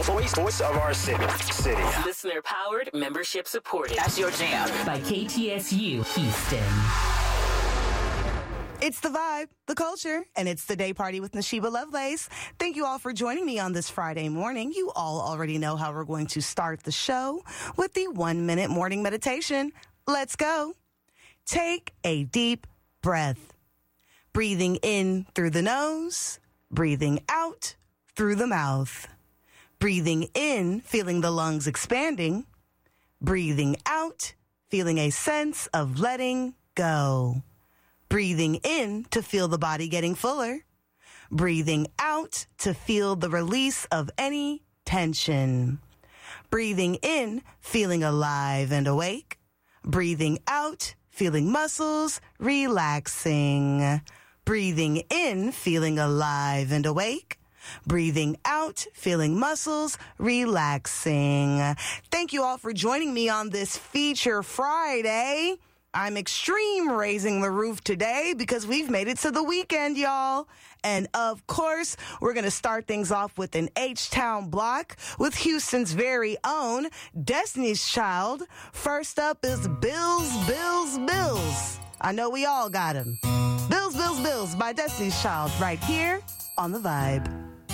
Voice of our city. Listener powered, membership supported. That's your jam. By KTSU Houston. It's the vibe, the culture, and it's the day party with Nashiba Lovelace. Thank you all for joining me on this Friday morning. You all already know how we're going to start the show with the 1-minute morning meditation. Let's go. Take a deep breath. Breathing in through the nose, breathing out through the mouth. Breathing in, feeling the lungs expanding. Breathing out, feeling a sense of letting go. Breathing in to feel the body getting fuller. Breathing out to feel the release of any tension. Breathing in, feeling alive and awake. Breathing out, feeling muscles relaxing. Breathing in, feeling alive and awake. Breathing out, feeling muscles relaxing. Thank you all for joining me on this Feature Friday. I'm extreme raising the roof today because we've made it to the weekend, y'all. And of course, we're going to start things off with an H-Town block with Houston's very own Destiny's Child. First up is Bills, Bills, Bills. I know we all got him. Bills, Bills, Bills by Destiny's Child right here on The Vibe.